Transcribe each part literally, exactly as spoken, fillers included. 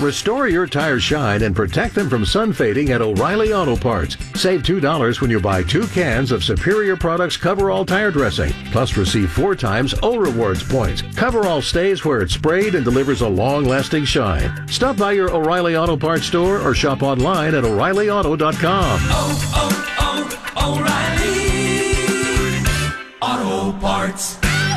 Restore your tires' shine and protect them from sun fading at O'Reilly Auto Parts. Save two dollars when you buy two cans of Superior Products Coverall tire dressing. Plus receive four times O Rewards points. Coverall stays where it's sprayed and delivers a long-lasting shine. Stop by your O'Reilly Auto Parts store or shop online at O'Reilly Auto dot com. Oh, oh, oh, O'Reilly Auto Parts.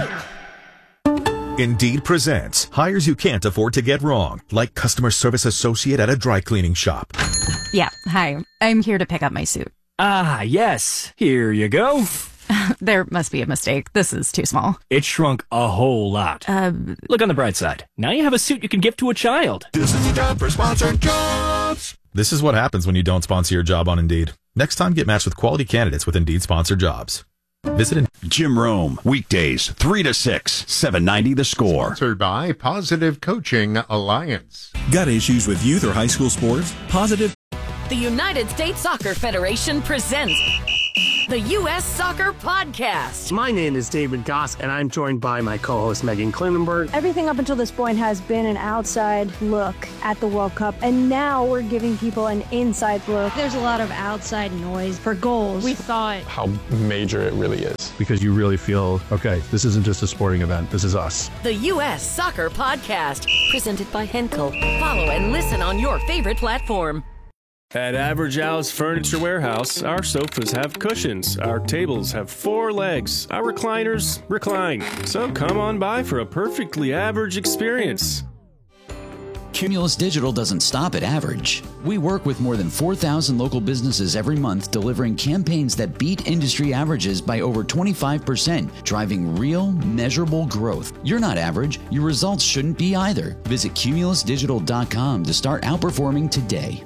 Indeed presents hires you can't afford to get wrong, like customer service associate at a dry cleaning shop. Yeah, hi. I'm here to pick up my suit. Ah, yes. Here you go. There must be a mistake. This is too small. It shrunk a whole lot. Uh, Look on the bright side. Now you have a suit you can give to a child. This is the time for sponsored jobs. This is what happens when you don't sponsor your job on Indeed. Next time, get matched with quality candidates with Indeed sponsored jobs. Visit in- Jim Rome, weekdays, three to six, seven ninety The Score. Sponsored by Positive Coaching Alliance. Got issues with youth or high school sports? Positive. The United States Soccer Federation presents the U S Soccer Podcast. My name is David Goss, and I'm joined by my co-host Megan Klinenberg. Everything up until this point has been an outside look at the World Cup, and now we're giving people an inside look. There's a lot of outside noise for goals. We thought how major it really is. Because you really feel, okay, this isn't just a sporting event, this is us. The U S Soccer Podcast, presented by Henkel. Follow and listen on your favorite platform. At Average Al's Furniture Warehouse, our sofas have cushions, our tables have four legs, our recliners recline. So come on by for a perfectly average experience. Cumulus Digital doesn't stop at average. We work with more than four thousand local businesses every month, delivering campaigns that beat industry averages by over twenty-five percent, driving real, measurable growth. You're not average. Your results shouldn't be either. Visit cumulus digital dot com to start outperforming today.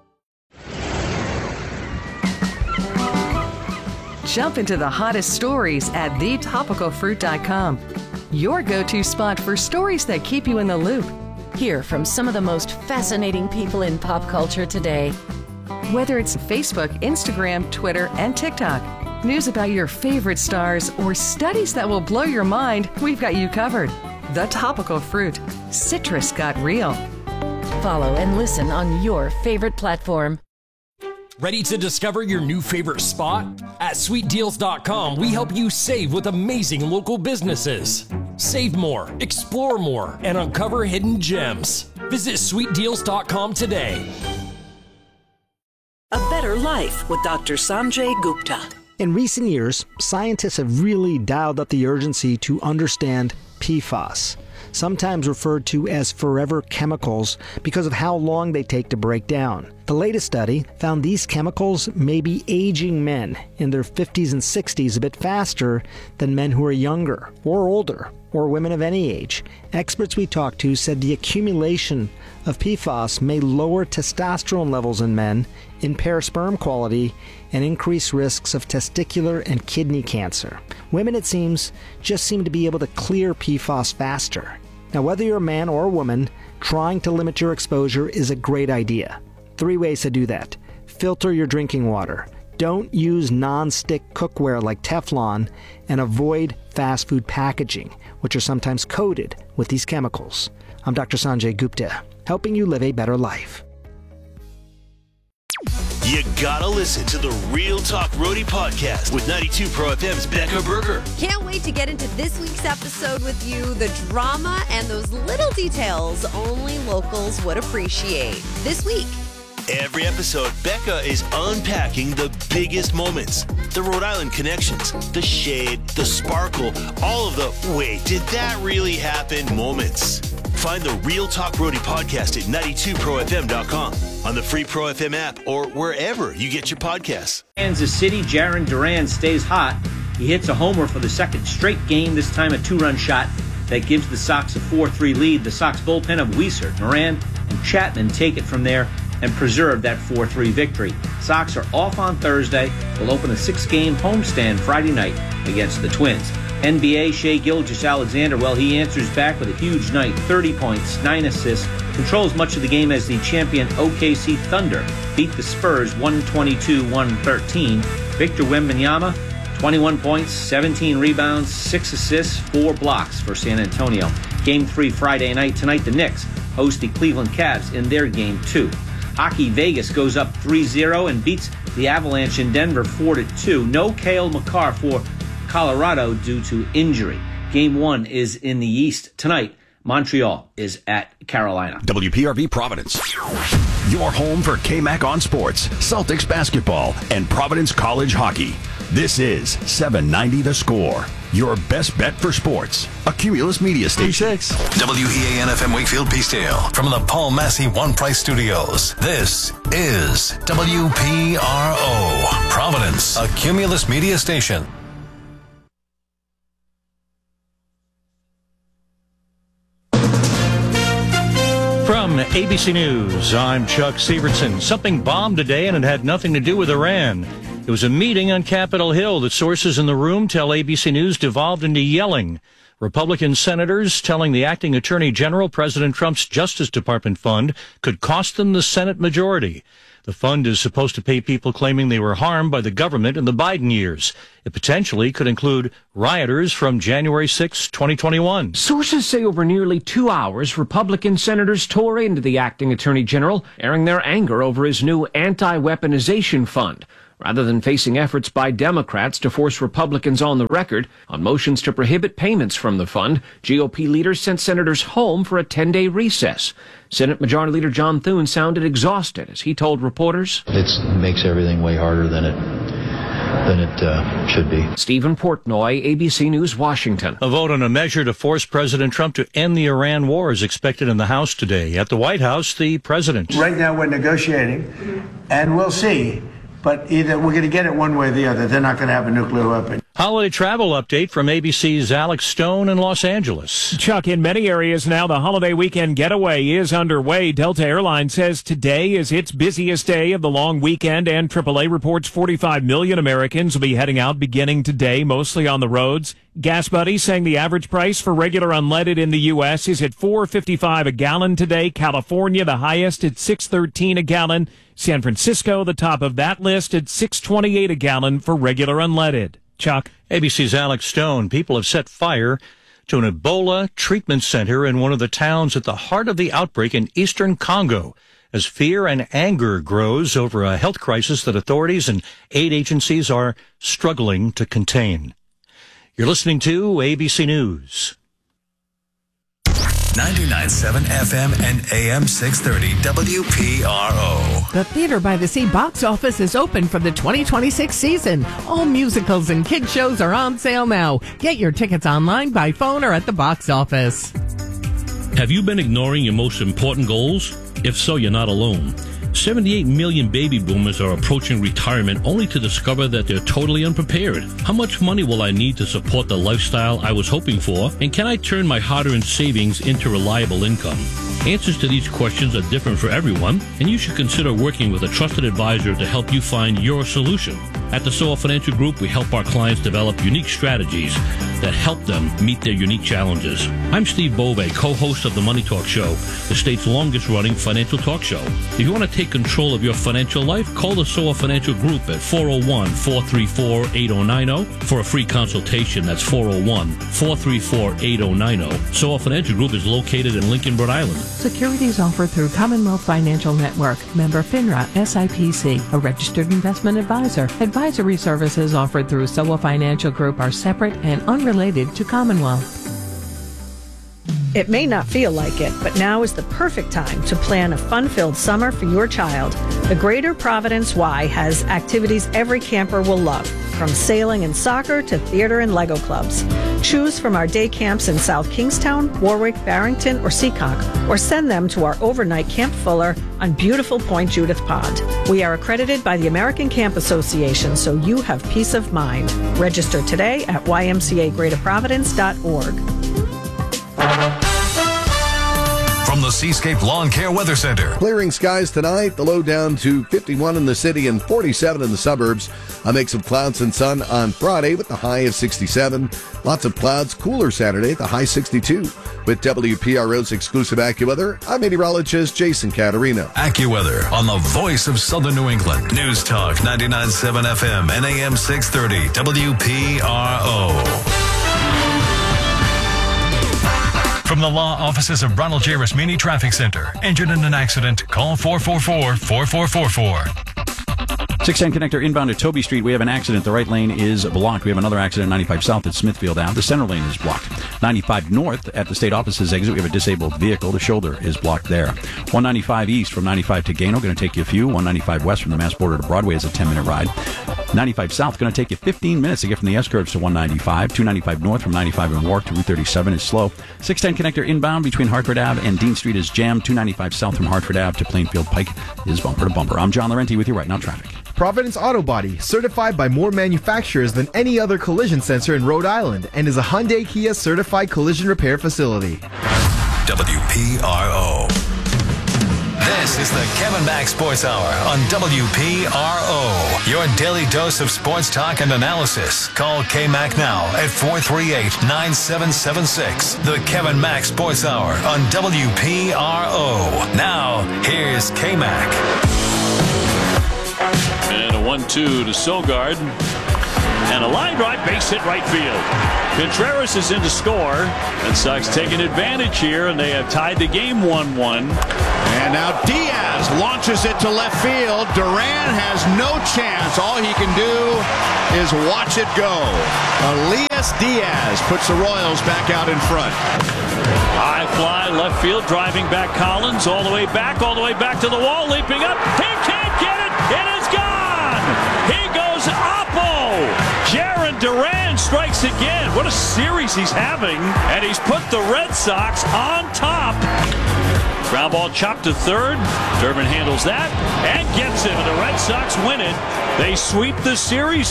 Jump into the hottest stories at the topical fruit dot com. Your go-to spot for stories that keep you in the loop. Hear from some of the most fascinating people in pop culture today. Whether it's Facebook, Instagram, Twitter, and TikTok, news about your favorite stars, or studies that will blow your mind, we've got you covered. The Topical Fruit. Citrus got real. Follow and listen on your favorite platform. Ready to discover your new favorite spot? At sweet deals dot com, we help you save with amazing local businesses. Save more, explore more, and uncover hidden gems. Visit sweet deals dot com today. A Better Life with Doctor Sanjay Gupta. In recent years, scientists have really dialed up the urgency to understand P FAS, sometimes referred to as forever chemicals because of how long they take to break down. The latest study found these chemicals may be aging men in their fifties and sixties a bit faster than men who are younger or older, or women of any age. Experts we talked to said the accumulation of P FAS may lower testosterone levels in men, impair sperm quality, and increase risks of testicular and kidney cancer. Women, it seems, just seem to be able to clear P FAS faster. Now, whether you're a man or a woman, trying to limit your exposure is a great idea. Three ways to do that. Filter your drinking water. Don't use non-stick cookware like Teflon, and avoid fast food packaging, which are sometimes coated with these chemicals. I'm Doctor Sanjay Gupta, helping you live a better life. You gotta listen to the Real Talk Roadie podcast with ninety-two Pro F M's Becca Berger. Can't wait to get into this week's episode with you. The drama and those little details only locals would appreciate. This week. Every episode, Becca is unpacking the biggest moments, the Rhode Island connections, the shade, the sparkle, all of the wait, did that really happen moments. Find the Real Talk Roadie podcast at ninety-two pro f m dot com, on the free Pro F M app, or wherever you get your podcasts. Kansas City, Jaron Duran stays hot. He hits a homer for the second straight game, this time a two-run shot that gives the Sox a four three lead. The Sox bullpen of Weiser, Moran, and Chapman take it from there and preserve that four three victory. Sox are off on Thursday. Will open a six-game homestand Friday night against the Twins. N B A, Shai Gilgeous-Alexander, well, he answers back with a huge night, thirty points, nine assists, controls much of the game as the champion O K C Thunder beat the Spurs one twenty-two one thirteen. Victor Wembanyama, twenty-one points, seventeen rebounds, six assists, four blocks for San Antonio. Game three Friday night. Tonight, the Knicks host the Cleveland Cavs in their game two. Hockey Vegas goes up three zero and beats the Avalanche in Denver four to two. No Cale Makar for Colorado due to injury. Game one is in the East tonight. Montreal is at Carolina. W P R V Providence. Your home for K-Mac on Sports, Celtics basketball, and Providence College hockey. This is seven ninety The Score. Your best bet for sports. A Cumulus Media Station. W E A N F M Wakefield Peacedale from the Paul Massey One Price Studios. This is W P R O Providence, a Cumulus Media Station. From A B C News, I'm Chuck Severson. Something bombed today, and it had nothing to do with Iran. It was a meeting on Capitol Hill that sources in the room tell A B C News devolved into yelling. Republican senators telling the acting attorney general President Trump's Justice Department fund could cost them the Senate majority. The fund is supposed to pay people claiming they were harmed by the government in the Biden years. It potentially could include rioters from January sixth, twenty twenty-one. Sources say over nearly two hours, Republican senators tore into the acting attorney general, airing their anger over his new anti-weaponization fund. Rather than facing efforts by Democrats to force Republicans on the record on motions to prohibit payments from the fund, G O P leaders sent senators home for a ten-day recess. Senate Majority Leader John Thune sounded exhausted as he told reporters, It makes everything way harder than it than it uh, should be. Stephen Portnoy, A B C News, Washington. A vote on a measure to force President Trump to end the Iran war is expected in the House today. At the White House, the president. Right now we're negotiating, and we'll see. But either we're going to get it one way or the other. They're not going to have a nuclear weapon. Holiday travel update from A B C's Alex Stone in Los Angeles. Chuck, in many areas now, the holiday weekend getaway is underway. Delta Airlines says today is its busiest day of the long weekend, and triple A reports forty-five million Americans will be heading out beginning today, mostly on the roads. Gas Buddy saying the average price for regular unleaded in the U S is at four dollars and fifty-five cents a gallon today. California, the highest at six dollars and thirteen cents a gallon. San Francisco, the top of that list at six dollars and twenty-eight cents a gallon for regular unleaded. Chuck. A B C's Alex Stone. People have set fire to an Ebola treatment center in one of the towns at the heart of the outbreak in eastern Congo as fear and anger grows over a health crisis that authorities and aid agencies are struggling to contain. You're listening to A B C News. ninety-nine point seven F M and A M six thirty W P R O. The Theater by the Sea box office is open for the twenty twenty-six season. All musicals and kids shows are on sale now. Get your tickets online, by phone, or at the box office. Have you been ignoring your most important goals? If so, you're not alone. seventy-eight million baby boomers are approaching retirement only to discover that they're totally unprepared. How much money will I need to support the lifestyle I was hoping for? And can I turn my hard-earned savings into reliable income? Answers to these questions are different for everyone, and you should consider working with a trusted advisor to help you find your solution. At the S O A Financial Group, we help our clients develop unique strategies that help them meet their unique challenges. I'm Steve Bove, co-host of the Money Talk Show, the state's longest-running financial talk show. If you want to take control of your financial life, call the S O A Financial Group at four oh one, four three four, eight oh nine oh for a free consultation. That's four oh one, four three four, eight oh nine oh. S O A Financial Group is located in Lincoln, Rhode Island. Securities offered through Commonwealth Financial Network, member FINRA, S I P C, a registered investment advisor. Advisory services offered through S O A Financial Group are separate and unrelated to Commonwealth. It may not feel like it, but now is the perfect time to plan a fun-filled summer for your child. The Greater Providence Y has activities every camper will love, from sailing and soccer to theater and Lego clubs. Choose from our day camps in South Kingstown, Warwick, Barrington, or Seekonk, or send them to our overnight Camp Fuller on beautiful Point Judith Pond. We are accredited by the American Camp Association, so you have peace of mind. Register today at y m c a greater providence dot org. From the Seascape Lawn Care Weather Center. Clearing skies tonight, the low down to fifty-one in the city and forty-seven in the suburbs. A mix of clouds and sun on Friday with the high of sixty-seven. Lots of clouds, cooler Saturday, the high sixty-two. With W P R O's exclusive AccuWeather, I'm meteorologist Jason Caterino. AccuWeather on the voice of Southern New England. News Talk ninety-nine point seven F M and A M six thirty W P R O. From the law offices of Ronald J. Rasmini Traffic Center. Injured in an accident? Call four four four, four four four four. six ten connector inbound at Toby Street. We have an accident. The right lane is blocked. We have another accident ninety-five south at Smithfield Ave. The center lane is blocked. ninety-five north at the state offices exit. We have a disabled vehicle. The shoulder is blocked there. one ninety-five east from ninety-five to Gano. Going to take you a few. one ninety-five west from the Mass border to Broadway is a ten-minute ride. ninety-five south going to take you fifteen minutes to get from the S-curves to one ninety-five. two ninety-five north from ninety-five and Warwick to Route thirty-seven is slow. six ten connector inbound between Hartford Ave and Dean Street is jammed. two ninety-five south from Hartford Ave to Plainfield Pike is bumper to bumper. I'm John Laurenti with you right now. Traffic. Providence Auto Body, certified by more manufacturers than any other collision sensor in Rhode Island, and is a Hyundai Kia certified collision repair facility. W P R O. This is the Kevin Mack Sports Hour on W P R O. Your daily dose of sports talk and analysis. Call K-Mac now at four three eight, nine seven seven six. The Kevin Mack Sports Hour on W P R O. Now, here's K-Mac. And a one two to Sogard. And a line drive, base hit right field. Contreras is in to score. Red Sox taking advantage here, and they have tied the game one one. And now Diaz launches it to left field. Duran has no chance. All he can do is watch it go. Elias Diaz puts the Royals back out in front. High fly, left field, driving back Collins, all the way back, all the way back to the wall, leaping up. He can't get it. It is gone. He goes Oppo. Jaron Duran strikes again. What a series he's having. And he's put the Red Sox on top. Ground ball chopped to third. Durbin handles that and gets it. And the Red Sox win it. They sweep the series.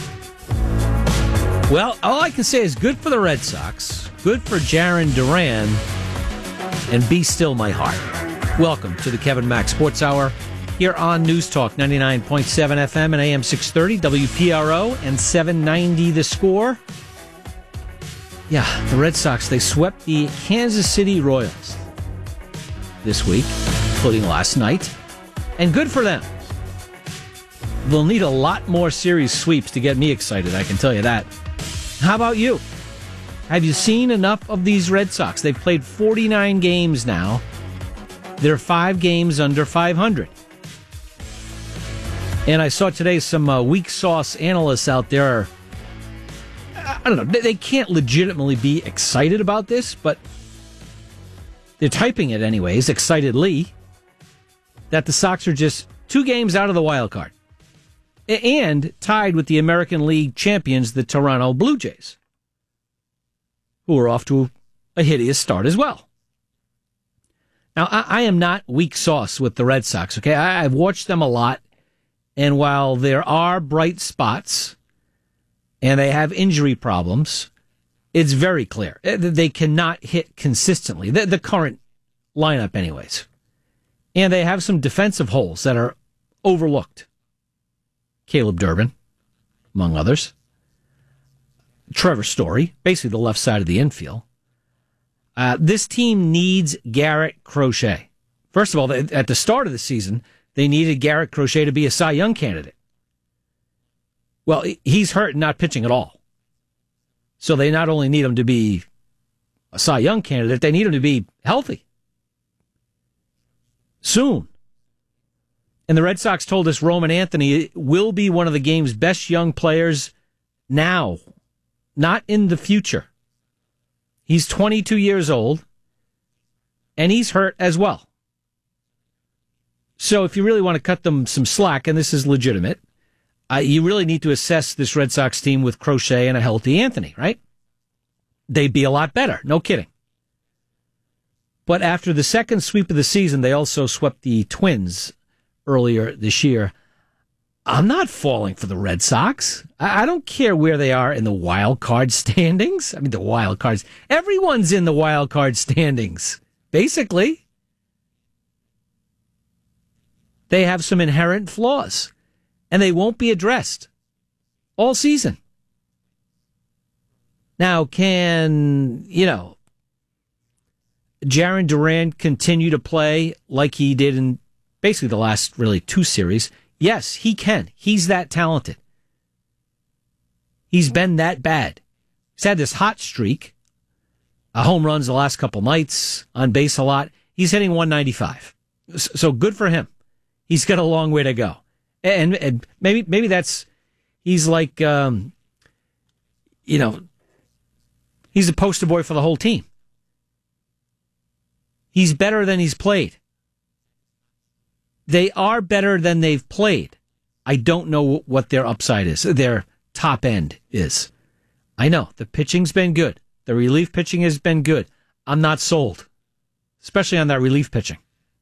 Well, all I can say is good for the Red Sox. Good for Jaron Duran. And be still my heart. Welcome to the Kevin Mack Sports Hour here on News Talk ninety-nine point seven F M and A M six thirty, W P R O, and seven ninety The Score. Yeah, the Red Sox, they swept the Kansas City Royals this week, including last night. And good for them. They'll need a lot more series sweeps to get me excited, I can tell you that. How about you? Have you seen enough of these Red Sox? They've played forty-nine games now. They're five games under five hundred. And I saw today some uh, weak sauce analysts out there. I don't know. They can't legitimately be excited about this, but they're typing it anyways, excitedly, that the Sox are just two games out of the wild card and tied with the American League champions, the Toronto Blue Jays, who are off to a hideous start as well. Now, I, I am not weak sauce with the Red Sox, okay? I, I've watched them a lot. And while there are bright spots and they have injury problems, it's very clear they cannot hit consistently, the, the current lineup anyways. And they have some defensive holes that are overlooked. Caleb Durbin, among others. Trevor Story, basically the left side of the infield. Uh, this team needs Garrett Crochet. First of all, at the start of the season, they needed Garrett Crochet to be a Cy Young candidate. Well, he's hurt and not pitching at all. So they not only need him to be a Cy Young candidate, they need him to be healthy. Soon. And the Red Sox told us Roman Anthony will be one of the game's best young players now, not in the future. He's twenty-two years old, and he's hurt as well. So if you really want to cut them some slack, and this is legitimate, uh, you really need to assess this Red Sox team with Crochet and a healthy Anthony, right? They'd be a lot better, no kidding. But after the second sweep of the season, they also swept the Twins earlier this year. I'm not falling for the Red Sox. I, I don't care where they are in the wild card standings. I mean, the wild cards. Everyone's in the wild card standings, basically. They have some inherent flaws, and they won't be addressed all season. Now, can, you know, Jaron Duran continue to play like he did in basically the last really two series? Yes, he can. He's that talented. He's been that bad. He's had this hot streak. Uh, uh, home runs the last couple nights, on base a lot. He's hitting one ninety-five. So good for him. He's got a long way to go. And, and maybe maybe that's, he's like, um, you know, he's a poster boy for the whole team. He's better than he's played. They are better than they've played. I don't know what their upside is, their top end is. I know the pitching's been good. The relief pitching has been good. I'm not sold, especially on that relief pitching.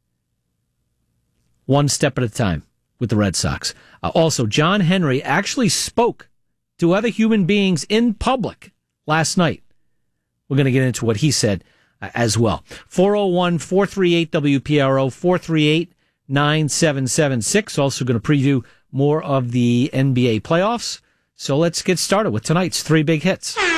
One step at a time with the Red Sox. Uh, also, John Henry actually spoke to other human beings in public last night. We're going to get into what he said uh, as well. four oh one, four three eight, W P R O, four three eight, nine seven seven six. Also going to preview more of the N B A playoffs. So let's get started with tonight's three big hits. All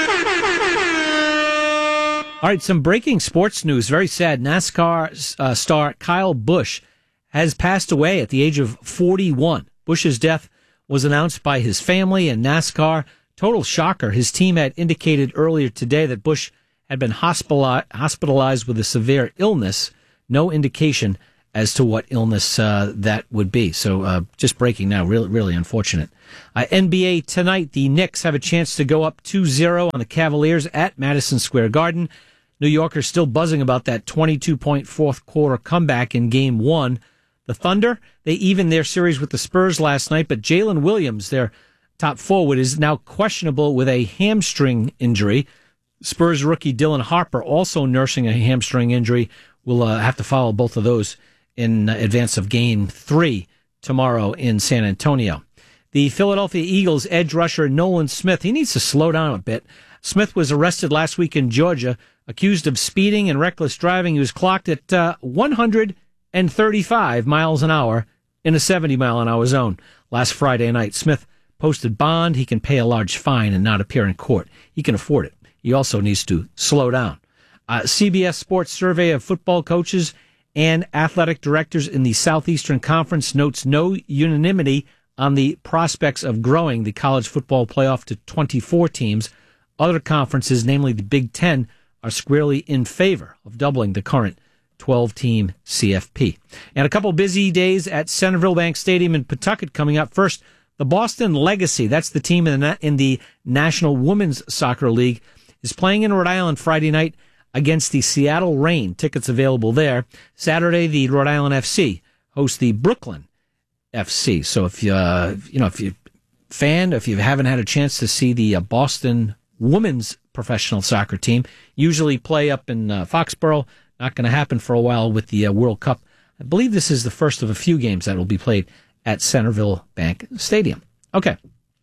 right, some breaking sports news. Very sad. NASCAR uh, star Kyle Busch has passed away at the age of forty-one. Busch's death was announced by his family and NASCAR. Total shocker. His team had indicated earlier today that Busch had been hospitalized with a severe illness. No indication as to what illness uh, that would be. So uh, just breaking now, really, really unfortunate. Uh, N B A tonight, the Knicks have a chance to go up two zero on the Cavaliers at Madison Square Garden. New Yorkers still buzzing about that twenty-two point fourth quarter comeback in game one. The Thunder, they evened their series with the Spurs last night, but Jalen Williams, their top forward, is now questionable with a hamstring injury. Spurs rookie Dylan Harper also nursing a hamstring injury. We'll uh, have to follow both of those in advance of game three tomorrow in San Antonio. The Philadelphia Eagles edge rusher Nolan Smith, he needs to slow down a bit. Smith was arrested last week in Georgia, accused of speeding and reckless driving. He was clocked at uh, one hundred thirty-five miles an hour in a seventy mile an hour zone last Friday night. Smith posted bond. He can pay a large fine and not appear in court. He can afford it. He also needs to slow down. Uh, C B S Sports survey of football coaches and athletic directors in the Southeastern Conference notes no unanimity on the prospects of growing the college football playoff to twenty-four teams. Other conferences, namely the Big Ten, are squarely in favor of doubling the current twelve-team C F P. And a couple busy days at Centerville Bank Stadium in Pawtucket coming up. First, the Boston Legacy, that's the team in the, in the National Women's Soccer League, is playing in Rhode Island Friday night against the Seattle Reign. Tickets available there. Saturday, the Rhode Island F C hosts the Brooklyn F C. So if you, uh, you know, if you're a fan, if you haven't had a chance to see the uh, Boston women's professional soccer team, usually play up in uh, Foxborough. Not going to happen for a while with the uh, World Cup. I believe this is the first of a few games that will be played at Centerville Bank Stadium. Okay.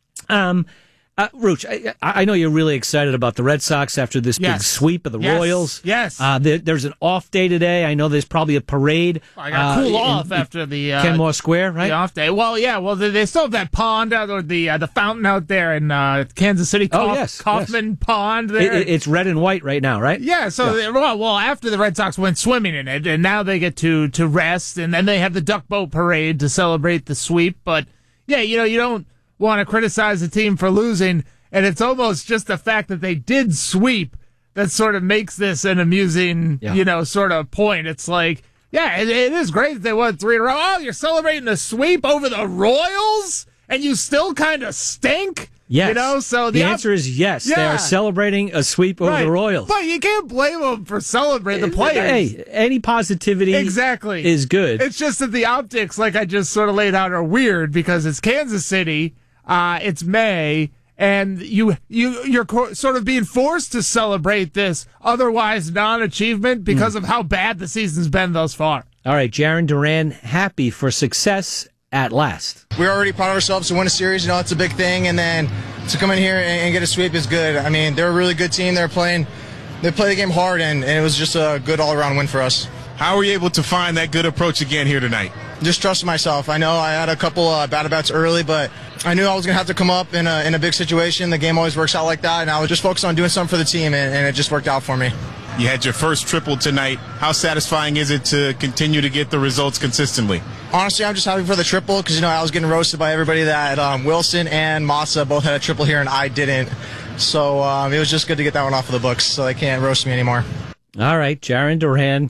Um, Uh, Rooch, I, I know you're really excited about the Red Sox after this yes. big sweep of the yes. Royals. Yes. Uh, there, there's an off day today. I know there's probably a parade. I got to cool uh, off in, after the uh, Kenmore Square, right? The off day. Well, yeah. Well, they, they still have that pond out or the uh, the fountain out there in uh, Kansas City. Oh Kauf- yes, Kauffman yes. Pond. There. It, it's red and white right now, right? Yeah. So yeah. They, well, well, after the Red Sox went swimming in it, and now they get to to rest, and then they have the duck boat parade to celebrate the sweep. But yeah, you know, you don't want to criticize the team for losing. And it's almost just the fact that they did sweep that sort of makes this an amusing, yeah. you know, sort of point. It's like, yeah, it, it is great that they won three in a row. Oh, you're celebrating the sweep over the Royals, and you still kind of stink? Yes. You know, so the, the answer op- is yes. Yeah. They are celebrating a sweep over right. the Royals. But you can't blame them for celebrating the players. Hey, any positivity exactly. is good. It's just that the optics, like I just sort of laid out, are weird because it's Kansas City, uh, it's May, and you, you, you're co- sort of being forced to celebrate this otherwise non-achievement because mm. of how bad the season's been thus far. All right, Jaron Duran, happy for success at last. We're already proud of ourselves to win a series. You know, it's a big thing, and then to come in here and, and get a sweep is good. I mean, they're a really good team. They're playing, they play the game hard, and, and it was just a good all-around win for us. How were you able to find that good approach again here tonight? Just trust myself. I know I had a couple uh, bad bats early, but I knew I was going to have to come up in a, in a big situation. The game always works out like that, and I was just focused on doing something for the team, and, and it just worked out for me. You had your first triple tonight. How satisfying is it to continue to get the results consistently? Honestly, I'm just happy for the triple because, you know, I was getting roasted by everybody that um, Wilson and Massa both had a triple here, and I didn't. So um, it was just good to get that one off of the books so they can't roast me anymore. All right, Jarren Duran.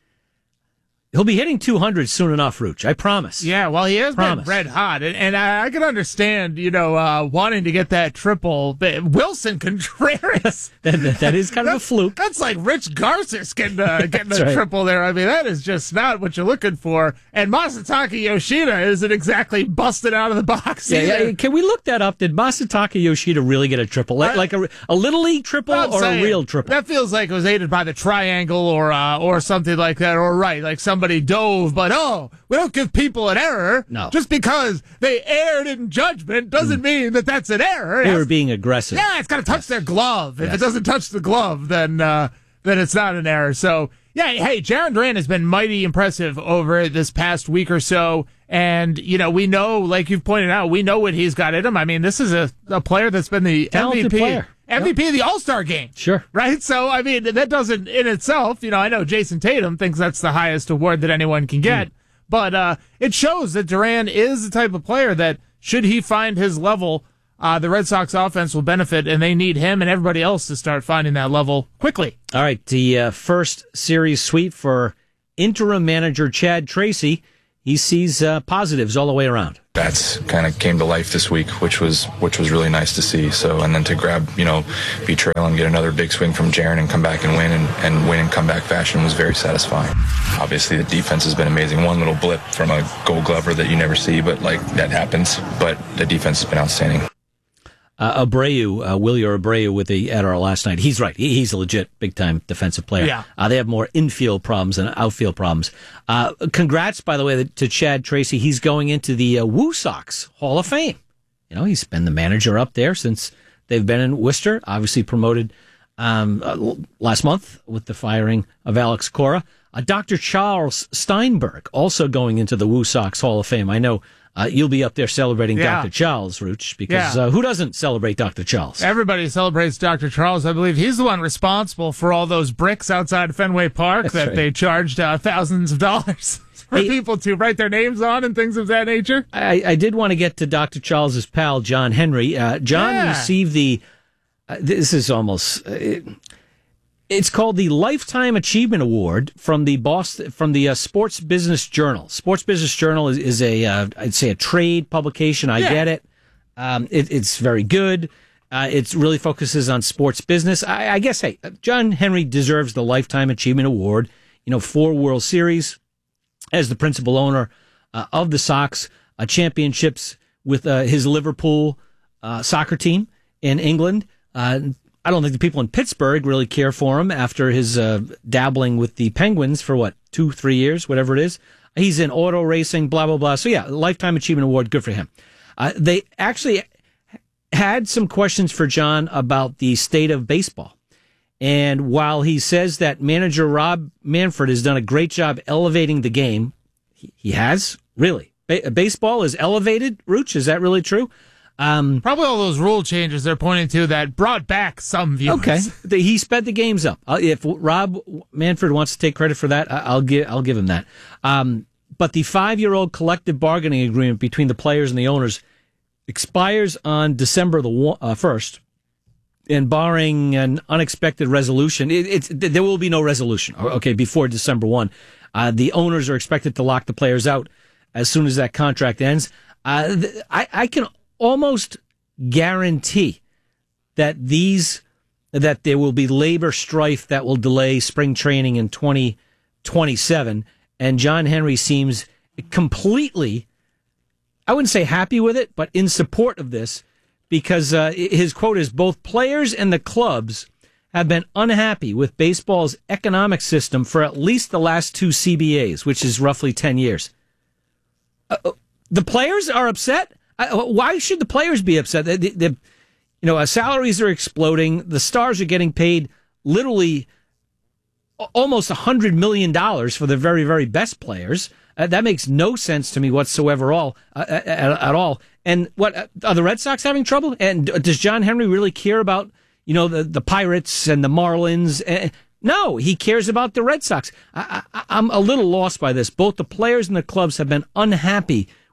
He'll be hitting two hundred soon enough, Rooch. I promise. Yeah, well, he has promise. been red hot, and, and I, I can understand, you know, uh, wanting to get that triple. But Wilson Contreras, that, that is kind of a fluke. That's like Rich Garces getting uh, getting a right. triple there. I mean, that is just not what you're looking for. And Masataka Yoshida isn't exactly busted out of the box. Yeah, either. yeah, can we look that up? Did Masataka Yoshida really get a triple, like, like a, a little league triple I'm or saying, a real triple? That feels like it was aided by the triangle or uh, or something like that, or right, like somebody dove. But oh, we don't give people an error. No. Just because they erred in judgment doesn't mm. mean that that's an error. They were being aggressive. Yeah, it's got to touch yes. their glove. If yes. it doesn't touch the glove, then uh, then it's not an error. So yeah, hey, Jarren Duran has been mighty impressive over this past week or so. And, you know, we know, like you've pointed out, we know what he's got in him. I mean, this is a, a player that's been the Talented M V P. Player. M V P yep. of the All-Star game. Sure. Right? So, I mean, that doesn't, in itself, you know, I know Jason Tatum thinks that's the highest award that anyone can get. Mm. But uh, it shows that Duran is the type of player that, should he find his level, uh, the Red Sox offense will benefit, and they need him and everybody else to start finding that level quickly. All right, the uh, first series sweep for interim manager Chad Tracy. He sees uh, positives all the way around. Bats kind of came to life this week, which was which was really nice to see. So, and then to grab, you know, be trail and get another big swing from Jarren and come back and win and, and win in comeback fashion was very satisfying. Obviously, the defense has been amazing. One little blip from a Gold Glover that you never see, but like that happens. But the defense has been outstanding. Uh, Abreu, uh, Wilyer Abreu with the Adderall last night. He's right. He, he's a legit big-time defensive player. Yeah. Uh, they have more infield problems than outfield problems. Uh, congrats, by the way, to Chad Tracy. He's going into the uh, Woo Sox Hall of Fame. You know, he's been the manager up there since they've been in Worcester, obviously promoted um, uh, last month with the firing of Alex Cora. Uh, Doctor Charles Steinberg also going into the Woo Sox Hall of Fame. I know Uh, you'll be up there celebrating yeah. Doctor Charles, Rooch, because yeah. uh, who doesn't celebrate Doctor Charles? Everybody celebrates Doctor Charles. I believe he's the one responsible for all those bricks outside Fenway Park That's that right. they charged uh, thousands of dollars for hey, people to write their names on and things of that nature. I, I did want to get to Doctor Charles's pal, John Henry. Uh, John yeah. received the, uh, this is almost... Uh, it, It's called the Lifetime Achievement Award from the Boston, from the uh, Sports Business Journal. Sports Business Journal is, is a, uh, I'd say, a trade publication. I yeah. get it. Um, it. It's very good. Uh, it really focuses on sports business. I, I guess, hey, John Henry deserves the Lifetime Achievement Award. You know, four World Series as the principal owner uh, of the Sox, uh, championships with uh, his Liverpool uh, soccer team in England. Uh, I don't think the people in Pittsburgh really care for him after his uh, dabbling with the Penguins for, what, two, three years, whatever it is. He's in auto racing, blah, blah, blah. So, yeah, Lifetime Achievement Award, good for him. Uh, they actually had some questions for John about the state of baseball. And while he says that manager Rob Manfred has done a great job elevating the game, he, he has, really. Ba- baseball is elevated, Rooch, is that really true? Um, Probably all those rule changes they're pointing to that brought back some viewers. Okay, the, he sped the games up. Uh, if Rob Manfred wants to take credit for that, I'll give I'll give him that. Um, but the five-year-old collective bargaining agreement between the players and the owners expires on December the uh, first, and barring an unexpected resolution, it, it's there will be no resolution. Okay, before December first, uh, the owners are expected to lock the players out as soon as that contract ends. Uh, th- I, I can. almost guarantee that these that there will be labor strife that will delay spring training in twenty twenty-seven, and John Henry seems completely, I wouldn't say happy with it, but in support of this, because uh, his quote is, both players and the clubs have been unhappy with baseball's economic system for at least the last two C B As, which is roughly ten years. Uh, the players are upset? Why should the players be upset? The, the, the, you know, uh, salaries are exploding. The stars are getting paid literally almost one hundred million dollars for the very, very best players. Uh, that makes no sense to me whatsoever all, uh, at, at all. And what uh, are the Red Sox having trouble? And does John Henry really care about, you know, the, the Pirates and the Marlins? Uh, no, he cares about the Red Sox. I, I, I'm a little lost by this. Both the players and the clubs have been unhappy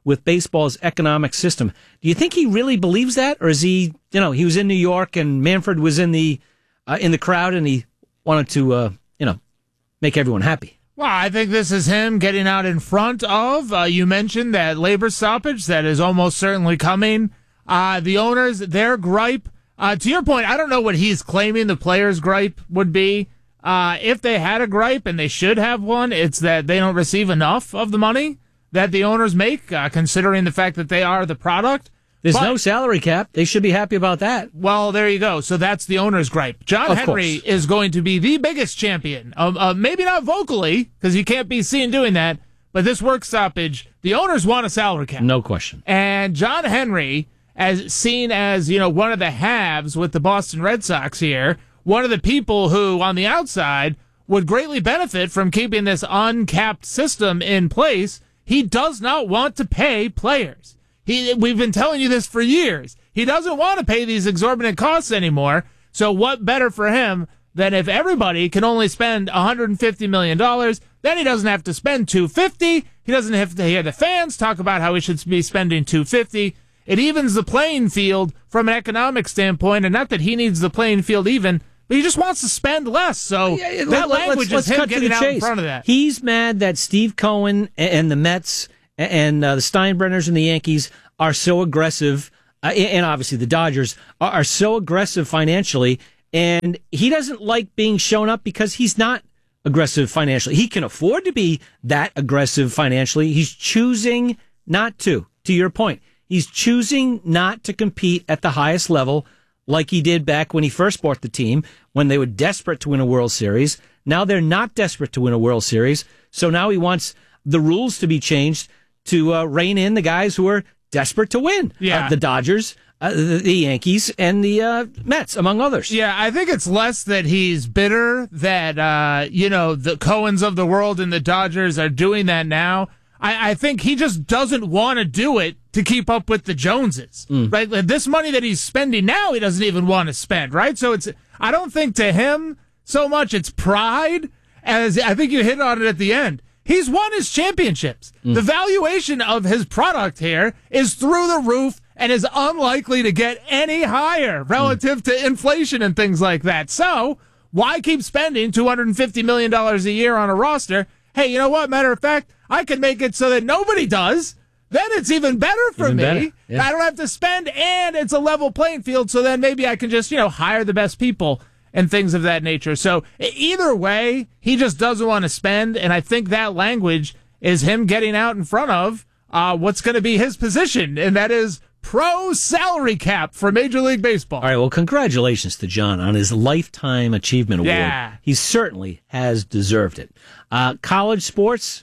with baseball's economic system. Do you think he really believes that, or is he, you know, he was in New York and Manfred was in the uh, in the crowd and he wanted to, uh, you know, make everyone happy? Well, I think this is him getting out in front of, uh, you mentioned that labor stoppage that is almost certainly coming. Uh, the owners, their gripe, uh, to your point, I don't know what he's claiming the players' gripe would be. Uh, if they had a gripe, and they should have one, it's that they don't receive enough of the money that the owners make, uh, considering the fact that they are the product. There's but, no salary cap. They should be happy about that. Well, there you go. So that's the owner's gripe. John of Henry course. is going to be the biggest champion. Um, uh, maybe not vocally, because you can't be seen doing that, but this work stoppage, the owners want a salary cap. No question. And John Henry, as seen as, you know, one of the haves with the Boston Red Sox here, one of the people who, on the outside, would greatly benefit from keeping this uncapped system in place, he does not want to pay players. He, we've been telling you this for years. He doesn't want to pay these exorbitant costs anymore. So what better for him than if everybody can only spend one hundred fifty million dollars, then he doesn't have to spend two hundred fifty million dollars. He doesn't have to hear the fans talk about how he should be spending two hundred fifty dollars. It evens the playing field from an economic standpoint, and not that he needs the playing field even, but he just wants to spend less. So yeah, yeah, that let, language let's, is let's him getting out chase. in front of that. He's mad that Steve Cohen and the Mets and uh, the Steinbrenners and the Yankees are so aggressive, uh, and obviously the Dodgers are, are so aggressive financially, and he doesn't like being shown up because he's not aggressive financially. He can afford to be that aggressive financially. He's choosing not to, to your point. He's choosing not to compete at the highest level like he did back when he first bought the team, when they were desperate to win a World Series. Now they're not desperate to win a World Series, so now he wants the rules to be changed to uh, rein in the guys who are desperate to win. Yeah. Uh, the Dodgers, uh, the, the Yankees, and the uh, Mets, among others. Yeah, I think it's less that he's bitter that, uh, you know, the Cohens of the world and the Dodgers are doing that now. I, I think he just doesn't want to do it to keep up with the Joneses, mm. right? Like this money that he's spending now, he doesn't even want to spend, right? So it's, I don't think to him so much it's pride, as I think you hit on it at the end. He's won his championships. Mm. The valuation of his product here is through the roof and is unlikely to get any higher relative mm. to inflation and things like that. So why keep spending two hundred fifty million dollars a year on a roster? Hey, you know what? Matter of fact, I can make it so that nobody does. Then it's even better for even me. Better. Yeah. I don't have to spend, and it's a level playing field, so then maybe I can just, you know, hire the best people and things of that nature. So either way, he just doesn't want to spend, and I think that language is him getting out in front of uh, what's going to be his position, and that is pro salary cap for Major League Baseball. All right, well, congratulations to John on his Lifetime Achievement Award. Yeah. He certainly has deserved it. Uh, college sports,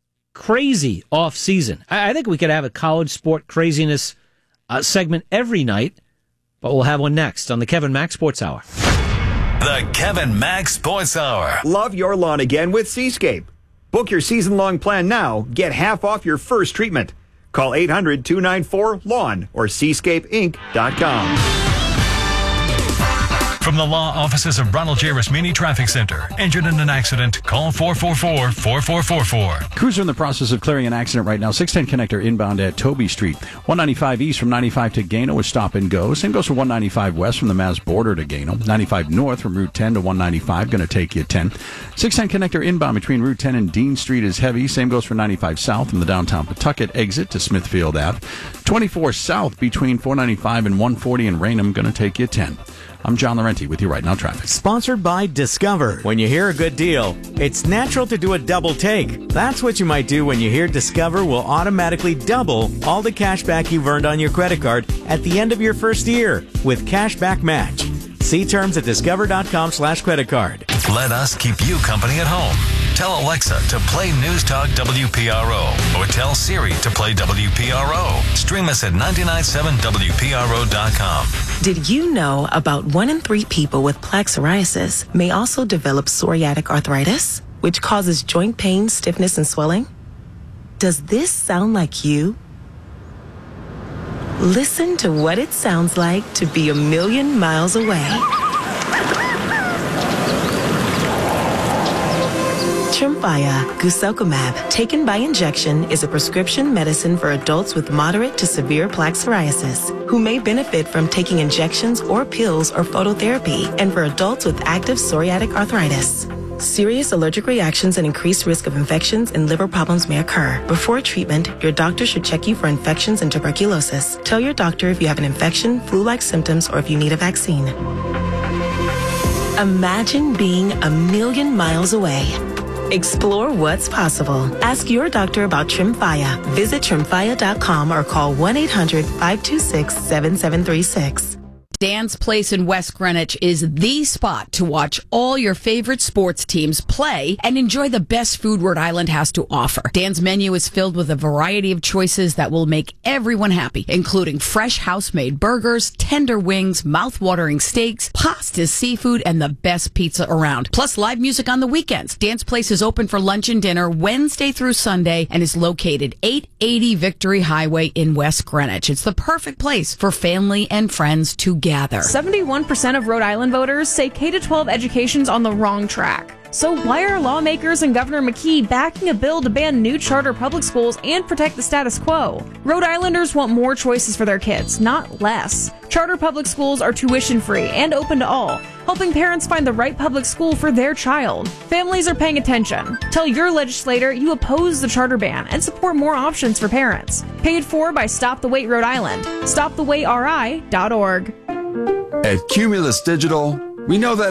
crazy off season. I, I think we could have a college sport craziness uh, segment every night, but we'll have one next on the Kevin Mack Sports Hour. The Kevin Mack Sports Hour. Love your lawn again with Seascape. Book your season-long plan now. Get half off your first treatment. Call eight hundred, two nine four, lawn or seascape inc dot com. From the law offices of Ronald J. Rasmini Traffic Center. Injured in an accident? Call four four four, four four four four. Crews are in the process of clearing an accident right now. six ten connector inbound at Toby Street. one ninety-five east from ninety-five to Gano is stop and go. Same goes for one ninety-five west from the Mass border to Gano. ninety-five north from Route ten to one ninety-five, going to take you ten. six ten connector inbound between Route ten and Dean Street is heavy. Same goes for ninety-five south from the downtown Pawtucket exit to Smithfield Ave. twenty-four south between four ninety-five and one forty in Raynham, going to take you ten. I'm John Laurenti with you right now, traffic. Sponsored by Discover. When you hear a good deal, it's natural to do a double take. That's what you might do when you hear Discover will automatically double all the cash back you've earned on your credit card at the end of your first year with Cashback Match. See terms at discover.com slash credit card. Let us keep you company at home. Tell Alexa to play News Talk W P R O or tell Siri to play W P R O. Stream us at nine nine seven W P R O dot com. Did you know about one in three people with plaque psoriasis may also develop psoriatic arthritis, which causes joint pain, stiffness, and swelling? Does this sound like you? Listen to what it sounds like to be a million miles away. Tremfya guselkumab, taken by injection, is a prescription medicine for adults with moderate to severe plaque psoriasis who may benefit from taking injections or pills or phototherapy, and for adults with active psoriatic arthritis. Serious allergic reactions and increased risk of infections and liver problems may occur. Before treatment, your doctor should check you for infections and tuberculosis. Tell your doctor if you have an infection, flu-like symptoms, or if you need a vaccine. Imagine being a million miles away. Explore what's possible. Ask your doctor about Tremfya. Visit tremfya dot com or call one eight hundred five two six seven seven three six. Dan's Place in West Greenwich is the spot to watch all your favorite sports teams play and enjoy the best food Rhode Island has to offer. Dan's menu is filled with a variety of choices that will make everyone happy, including fresh house-made burgers, tender wings, mouth-watering steaks, pastas, seafood, and the best pizza around. Plus live music on the weekends. Dan's Place is open for lunch and dinner Wednesday through Sunday and is located eight eighty Victory Highway in West Greenwich. It's the perfect place for family and friends to gather. seventy-one percent of Rhode Island voters say K through twelve education's on the wrong track. So why are lawmakers and Governor McKee backing a bill to ban new charter public schools and protect the status quo? Rhode Islanders want more choices for their kids, not less. Charter public schools are tuition-free and open to all, helping parents find the right public school for their child. Families are paying attention. Tell your legislator you oppose the charter ban and support more options for parents. Paid for by Stop the Wait Rhode Island. stop the wait r i dot org. At Cumulus Digital, we know that